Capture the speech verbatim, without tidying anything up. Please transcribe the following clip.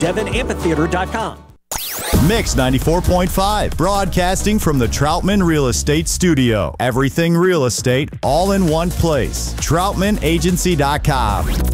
devon amphitheater dot com. Mix ninety-four point five, broadcasting from the Troutman Real Estate Studio. Everything real estate, all in one place. troutman agency dot com.